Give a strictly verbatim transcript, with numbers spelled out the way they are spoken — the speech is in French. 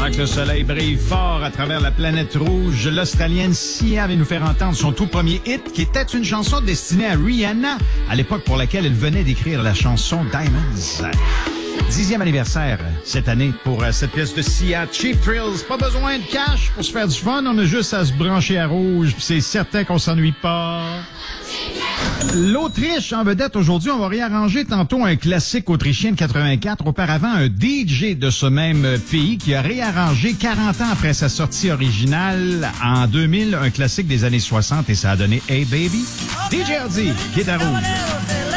que le soleil brille fort à travers la planète rouge, l'Australienne Sia va nous faire entendre son tout premier hit, qui était une chanson destinée à Rihanna, à l'époque pour laquelle elle venait d'écrire la chanson Diamonds. Dixième anniversaire cette année pour euh, cette pièce de Sia, Cheap Thrills. Pas besoin de cash pour se faire du fun, on a juste à se brancher à rouge, puis c'est certain qu'on s'ennuie pas. L'Autriche en vedette aujourd'hui, on va réarranger tantôt un classique autrichien de quatre-vingt-quatre, auparavant un D J de ce même pays qui a réarrangé quarante ans après sa sortie originale en deux mille, un classique des années soixante et ça a donné Hey Baby. D J R D, qui est à rouge.